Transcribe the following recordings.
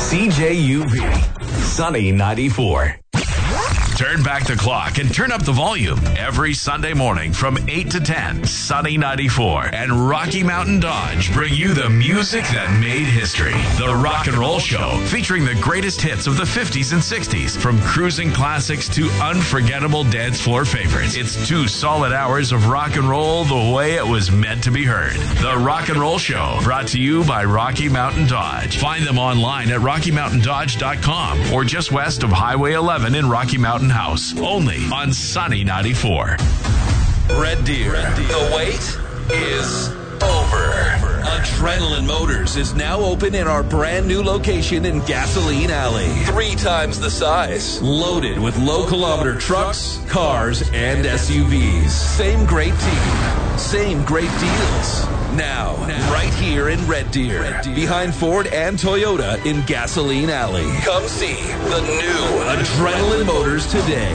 CJUV, Sunny 94. Turn back the clock and turn up the volume every Sunday morning from 8 to 10. Sunny 94 and Rocky Mountain Dodge bring you the music that made history. The Rock and Roll Show, featuring the greatest hits of the 50s and 60s, from cruising classics to unforgettable dance floor favorites. It's 2 solid hours of rock and roll the way it was meant to be heard. The Rock and Roll Show, brought to you by Rocky Mountain Dodge. Find them online at RockyMountainDodge.com or just west of Highway 11 in Rocky Mountain House, only on Sunny 94. Red Deer. The wait is over. Adrenaline Motors is now open in our brand new location in Gasoline Alley. 3 times the size. Loaded with low kilometer trucks, cars, and SUVs. Same great team. Same great deals. Now, right here in Red Deer, behind Ford and Toyota in Gasoline Alley. Come see the new Adrenaline Motors today.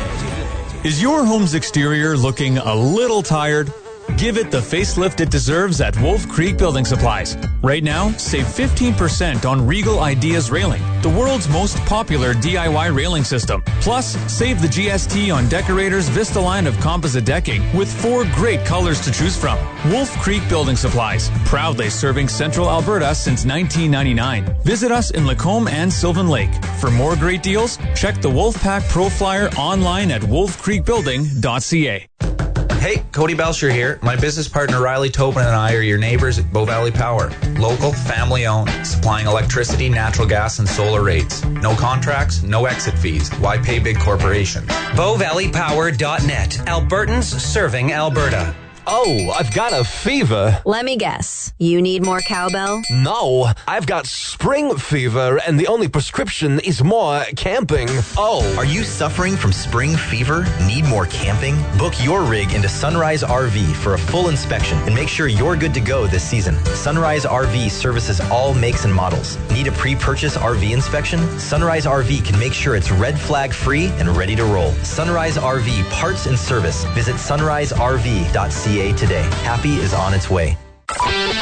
Is your home's exterior looking a little tired? Give it the facelift it deserves at Wolf Creek Building Supplies. Right now, save 15% on Regal Ideas Railing, the world's most popular DIY railing system. Plus, save the GST on Decorator's Vista line of composite decking with 4 great colors to choose from. Wolf Creek Building Supplies, proudly serving Central Alberta since 1999. Visit us in Lacombe and Sylvan Lake. For more great deals, check the Wolfpack Pro Flyer online at wolfcreekbuilding.ca. Hey, Cody Belcher here. My business partner Riley Tobin and I are your neighbors at Bow Valley Power. Local, family-owned, supplying electricity, natural gas, and solar rates. No contracts, no exit fees. Why pay big corporations? BowValleyPower.net. Albertans serving Alberta. Oh, I've got a fever. Let me guess. You need more cowbell? No, I've got spring fever, and the only prescription is more camping. Oh. Are you suffering from spring fever? Need more camping? Book your rig into Sunrise RV for a full inspection and make sure you're good to go this season. Sunrise RV services all makes and models. Need a pre-purchase RV inspection? Sunrise RV can make sure it's red flag free and ready to roll. Sunrise RV parts and service. Visit sunriserv.ca today. Happy is on its way.